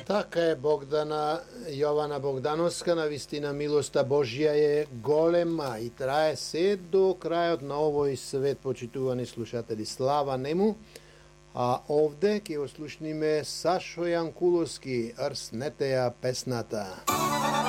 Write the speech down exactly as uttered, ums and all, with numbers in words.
Така е, Богдана Јована Богдановска, навистина милоста Божја е голема и трае се до крајот на овој свет, почитувани слушатели. Слава нему. А овде ќе го слушниме Сашо Јанкуловски, Рснете ја песната.